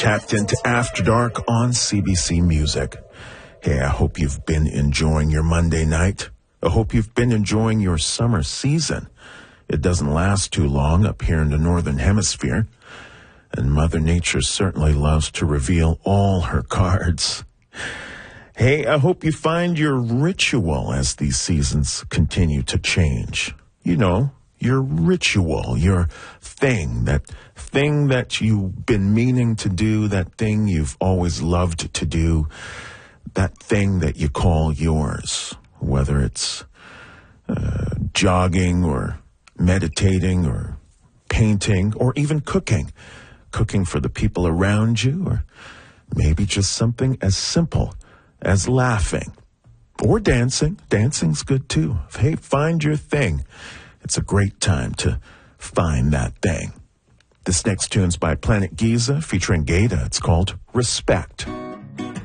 Tapped into After Dark on CBC Music. Hey, I hope you've been enjoying your Monday night. I hope you've been enjoying your summer season. It doesn't last too long up here in the Northern Hemisphere. And Mother Nature certainly loves to reveal all her cards. Hey, I hope you find your ritual as these seasons continue to change. You know, your ritual, your thing that you've been meaning to do, that thing you've always loved to do, that thing that you call yours, whether it's jogging or meditating or painting or even cooking for the people around you, or maybe just something as simple as laughing or dancing. Dancing's good too. Hey, find your thing. It's a great time to find that thing. This next tune's by Planet Giza featuring Gata. It's called Respect.